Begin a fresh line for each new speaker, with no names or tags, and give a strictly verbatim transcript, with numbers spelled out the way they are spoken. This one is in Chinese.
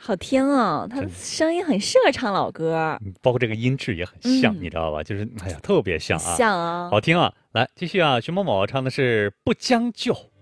好听啊！他的声音很适合唱老歌，
包括这个音质也很像，嗯、你知道吧？就是哎呀，特别像啊，
像啊，
好听啊！来，继续啊，徐某某唱的是《不将就》。